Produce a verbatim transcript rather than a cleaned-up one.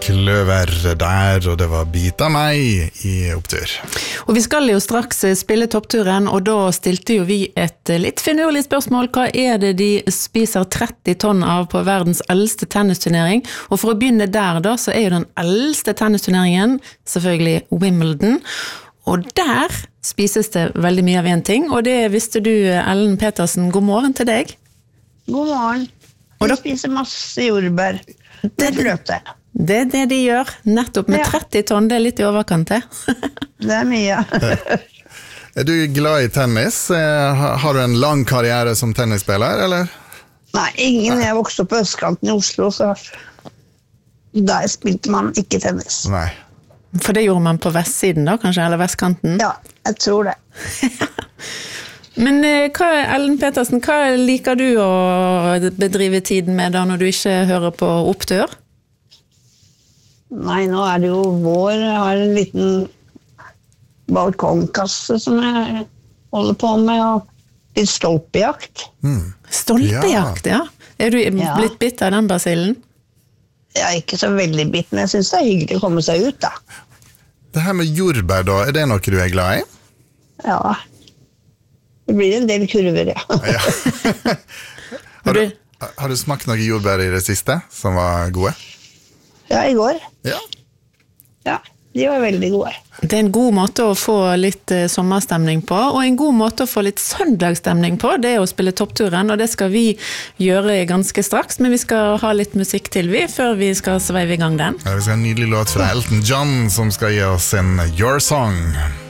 Kløver der, og det var Bit av meg i opptur. Og vi skal jo straks spille toppturen, og da stilte jo vi et litt finurlig spørsmål. Hva er det de spiser tretti tonn av på verdens eldste tennisturnering? Og for å begynne der da, så er jo den eldste tennisturneringen selvfølgelig Wimbledon. Og der spises det veldig mye av en ting, og det visste du, Ellen Petersen. God morgen til deg. God morgen. Og de da spiser masse jordbær. Det fløte. Det er det de gjør, nettopp med Ja. tretti tonn, det er litt i overkant det. Det er mye. Er du glad i tennis? Eh, Har du en lang karriere som tennisspiller, eller? Nei, ingen. Jeg vokste opp på østkanten i Oslo, så der spilte man ikke tennis. Nei. For det gjorde man på vestsiden da, kanskje, eller vestkanten? Ja, jeg tror det. Men eh, hva, Ellen Petersen, hva liker du å bedrive tiden med da når du ikke hører på opptør? Nei, nå er det jo vår. Jeg har en liten balkongkasse som jeg holder på med, og litt stolpejakt. Stolpejakt, ja. Er du Ja. blitt bitt av den basillen? Jeg er ikke så veldig bitt, men jeg synes det er hyggelig å komme seg ut, da. Det her med jordbær da, er det noe du er glad i? Ja. Det blir en del kurver, ja. Ja. Har du, har du smakt noen jordbær i det siste som var gode? Ja, i går. Ja. Ja, de var veldig gode. Det er en god måte å få litt eh, sommerstemning på, og en god måte å få litt søndagsstemning på, det er å spille toppturen, og det skal vi gjøre ganske straks, men vi skal ha litt musikk til vi, før vi skal sveive i gang den. Ja, vi skal ha en nydelig låt fra Elton John som skal gi oss en Your Song.